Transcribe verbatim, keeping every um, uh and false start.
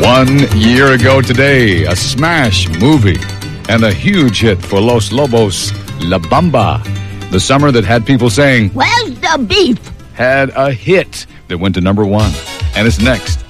One year ago today, a smash movie and a huge hit for Los Lobos, La Bamba. The summer that had people saying, "Where's the beef?" had a hit that went to number one. And it's next